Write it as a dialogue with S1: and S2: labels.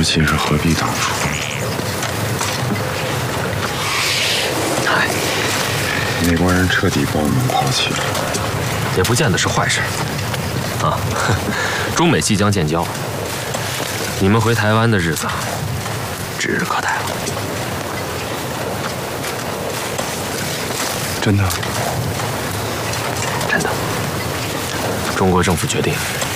S1: 时今日何必当初？
S2: 哎，
S1: 美国人彻底把我们抛弃了，
S2: 也不见得是坏事。啊，中美即将建交，你们回台湾的日子指日可待了。
S1: 真的？
S2: 真的。中国政府决定